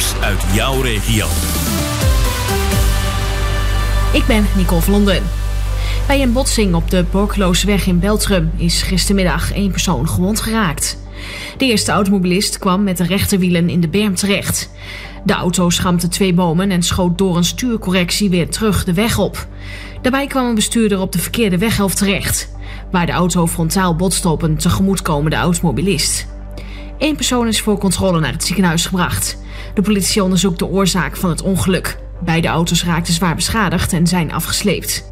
nieuws uit jouw regio. Ik ben Nicole Vlonden. Bij een botsing op de Borkeloosweg in Beltrum is gistermiddag 1 persoon gewond geraakt. De eerste automobilist kwam met de rechterwielen in de berm terecht. De auto schampte 2 bomen en schoot door een stuurcorrectie weer terug de weg op. Daarbij kwam een bestuurder op de verkeerde weghelft terecht, waar de auto frontaal botste op een tegemoetkomende automobilist. 1 persoon is voor controle naar het ziekenhuis gebracht. De politie onderzoekt de oorzaak van het ongeluk. Beide auto's raakten zwaar beschadigd en zijn afgesleept.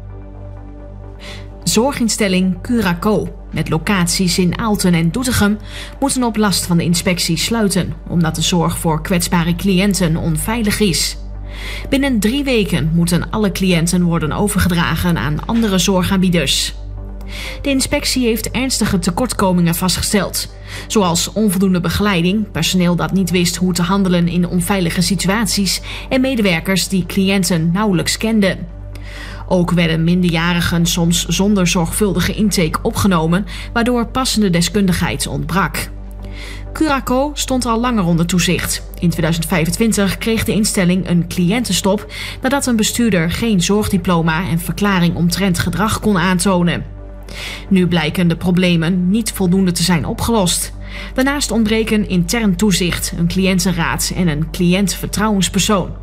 Zorginstelling Curaçao, met locaties in Aalten en Doetinchem, moeten op last van de inspectie sluiten, omdat de zorg voor kwetsbare cliënten onveilig is. Binnen 3 weken moeten alle cliënten worden overgedragen aan andere zorgaanbieders. De inspectie heeft ernstige tekortkomingen vastgesteld, zoals onvoldoende begeleiding, personeel dat niet wist hoe te handelen in onveilige situaties en medewerkers die cliënten nauwelijks kenden. Ook werden minderjarigen soms zonder zorgvuldige intake opgenomen, waardoor passende deskundigheid ontbrak. Curaçao stond al langer onder toezicht. In 2025 kreeg de instelling een cliëntenstop nadat een bestuurder geen zorgdiploma en verklaring omtrent gedrag kon aantonen. Nu blijken de problemen niet voldoende te zijn opgelost. Daarnaast ontbreken intern toezicht, een cliëntenraad en een cliëntvertrouwenspersoon.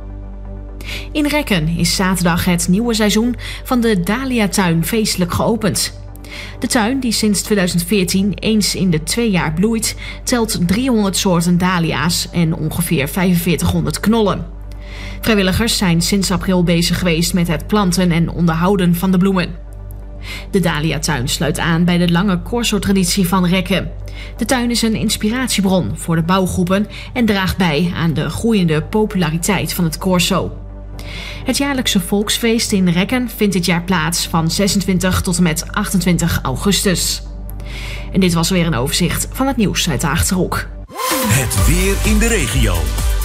In Rekken is zaterdag het nieuwe seizoen van de Dahliatuin feestelijk geopend. De tuin, die sinds 2014 eens in de 2 jaar bloeit, telt 300 soorten dahlia's en ongeveer 4500 knollen. Vrijwilligers zijn sinds april bezig geweest met het planten en onderhouden van de bloemen. De Dahliatuin sluit aan bij de lange corso-traditie van Rekken. De tuin is een inspiratiebron voor de bouwgroepen en draagt bij aan de groeiende populariteit van het corso. Het jaarlijkse volksfeest in Rekken vindt dit jaar plaats van 26 tot en met 28 augustus. En dit was weer een overzicht van het nieuws uit de Achterhoek. Het weer in de regio.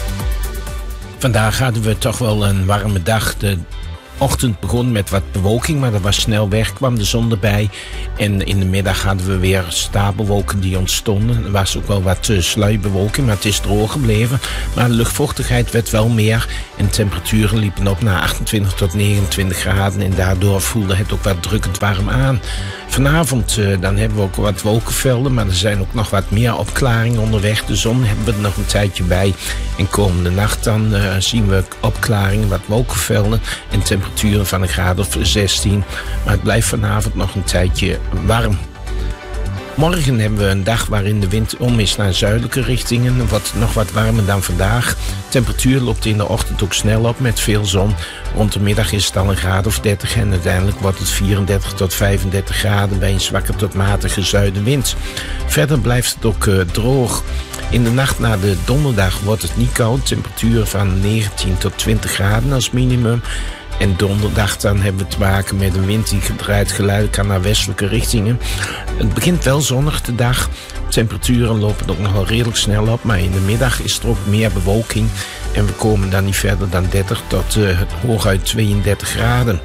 Vandaag hadden we toch wel een warme dag. De ochtend begon met wat bewolking, maar dat was snel weg, kwam de zon erbij. En in de middag hadden we weer stapelwolken die ontstonden. Er was ook wel wat sluierbewolking, maar het is droog gebleven. Maar de luchtvochtigheid werd wel meer en temperaturen liepen op naar 28 tot 29 graden. En daardoor voelde het ook wat drukkend warm aan. Vanavond dan hebben we ook wat wolkenvelden, maar er zijn ook nog wat meer opklaringen onderweg. De zon hebben we er nog een tijdje bij. En komende nacht dan zien we opklaringen, wat wolkenvelden en temperaturen van een graad of 16. Maar het blijft vanavond nog een tijdje warm. Morgen hebben we een dag waarin de wind om is naar zuidelijke richtingen. Het wordt nog wat warmer dan vandaag. De temperatuur loopt in de ochtend ook snel op met veel zon. Rond de middag is het al een graad of 30 en uiteindelijk wordt het 34 tot 35 graden bij een zwakke tot matige zuidenwind. Verder blijft het ook droog. In de nacht naar de donderdag wordt het niet koud. Temperatuur van 19 tot 20 graden als minimum. En donderdag dan hebben we te maken met een wind die draait geleidelijk aan naar westelijke richtingen. Het begint wel zonnig de dag. Temperaturen lopen ook nog wel redelijk snel op. Maar in de middag is er ook meer bewolking. En we komen dan niet verder dan 30 tot hooguit 32 graden.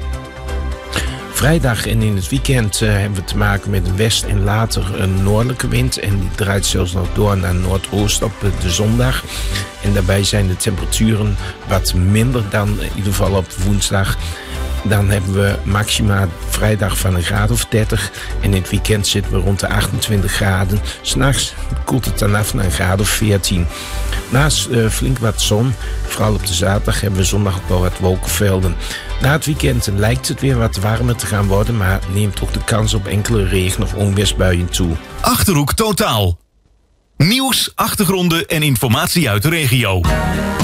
Vrijdag en in het weekend hebben we te maken met een west- en later een noordelijke wind. En die draait zelfs nog door naar noordoost op de zondag. En daarbij zijn de temperaturen wat minder dan in ieder geval op woensdag. Dan hebben we maxima vrijdag van een graad of 30. En in het weekend zitten we rond de 28 graden. 's Nachts koelt het dan af naar een graad of 14. Naast flink wat zon, vooral op de zaterdag, hebben we zondag ook wel wat wolkenvelden. Na het weekend lijkt het weer wat warmer te gaan worden, maar neemt ook de kans op enkele regen- of onweersbuien toe. Achterhoek Totaal. Nieuws, achtergronden en informatie uit de regio.